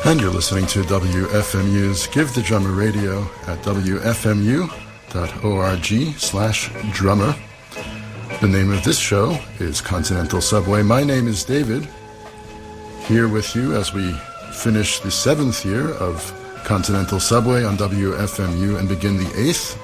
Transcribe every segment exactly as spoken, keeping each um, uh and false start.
And you're listening to W F M U's Give the Drummer Radio at w f m u dot org slash drummer. The name of this show is Continental Subway. My name is David, here with you as we finish the seventh year of Continental Subway on W F M U and begin the eighth,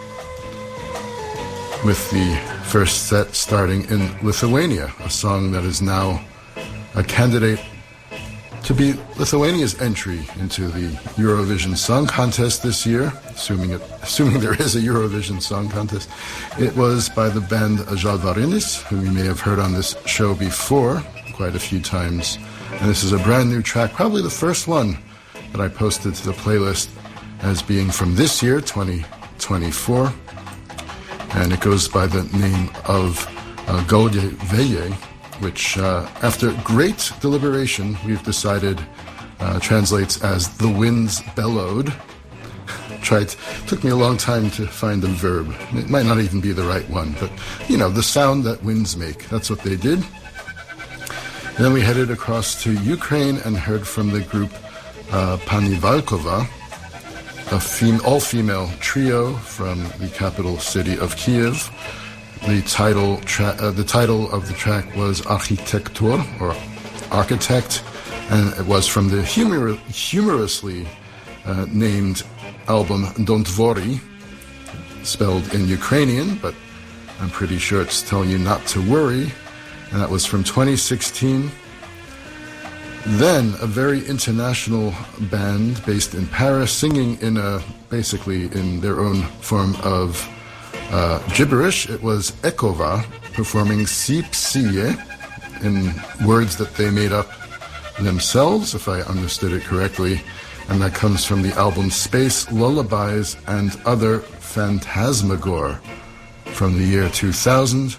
with the first set starting in Lithuania, a song that is now a candidate to be Lithuania's entry into the Eurovision Song Contest this year, assuming it, assuming there is a Eurovision Song Contest. It was by the band Žalvarinis, who you may have heard on this show before quite a few times. And this is a brand new track, probably the first one that I posted to the playlist as being from this year, twenty twenty-four. And it goes by the name of uh, Golje Veje, which, uh, after great deliberation, we've decided uh, translates as "the winds bellowed." Tried, took me a long time to find a verb. It might not even be the right one, but, you know, the sound that winds make. That's what they did. And then we headed across to Ukraine and heard from the group uh, Pani Valkova, a fem- all-female trio from the capital city of Kiev. The title tra- uh, the title of the track was Architektur, or Architect, and it was from the humor- humorously uh, named album Don't Worry, spelled in Ukrainian, but I'm pretty sure it's telling you not to worry, and that was from twenty sixteen. Then a very international band based in Paris, singing in a basically in their own form of Uh, gibberish. It was Ekova performing Sipsie in words that they made up themselves, if I understood it correctly, and that comes from the album Space Lullabies and Other Phantasmagore from the year two thousand.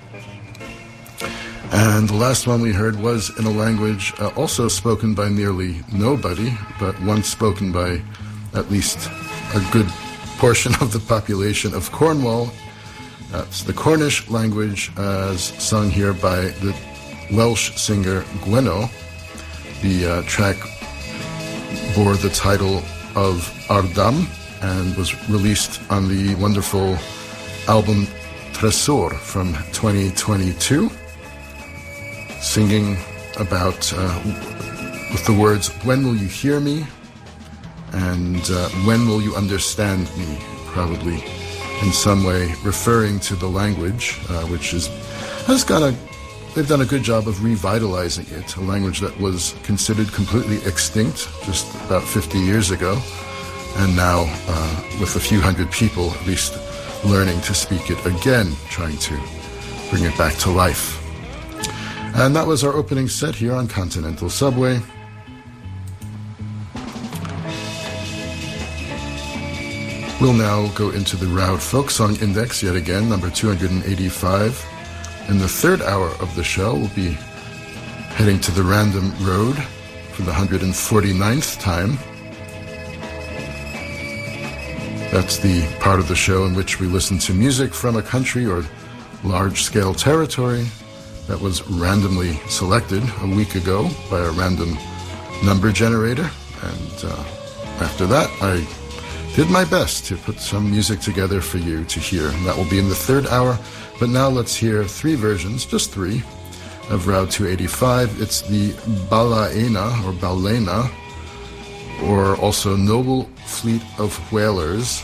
And the last one we heard was in a language uh, also spoken by nearly nobody, but once spoken by at least a good portion of the population of Cornwall. That's the Cornish language, as sung here by the Welsh singer Gweno. The uh, track bore the title of Ardam and was released on the wonderful album Tresor from twenty twenty-two, singing about, uh, with the words, "When will you hear me?" And uh, "when will you understand me?" Probably in some way referring to the language, uh, which is has got a they've done a good job of revitalizing it, a language that was considered completely extinct just about fifty years ago, and now uh, with a few hundred people at least learning to speak it again, trying to bring it back to life. And that was our opening set here on Continental Subway. We'll now go into the Raud Folk Song Index yet again, number two hundred eighty-five. In the third hour of the show, we'll be heading to the Random Road for the one hundred forty-ninth time. That's the part of the show in which we listen to music from a country or large-scale territory that was randomly selected a week ago by a random number generator. And uh, after that, I did my best to put some music together for you to hear. That will be in the third hour. But now let's hear three versions, just three, of Raud two eighty-five. It's the Balaena, or Balena, or also Noble Fleet of Whalers.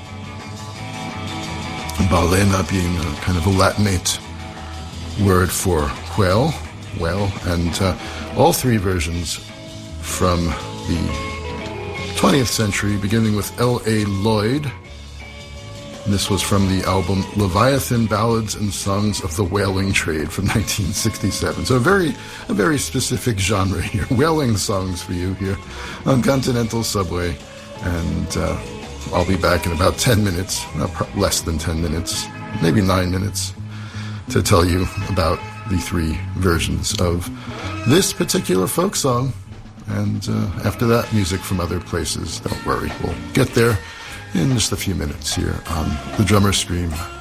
Balena being a kind of a Latinate word for whale, whale, and uh, all three versions from the twentieth century, beginning with L A Lloyd. This was from the album Leviathan Ballads and Songs of the Whaling Trade from nineteen sixty-seven. So a very, a very specific genre here. Whaling songs for you here on Continental Subway. And uh, I'll be back in about ten minutes, uh, less than ten minutes, maybe nine minutes, to tell you about the three versions of this particular folk song. And uh, after that, music from other places. Don't worry, we'll get there in just a few minutes here on The Drummer Stream.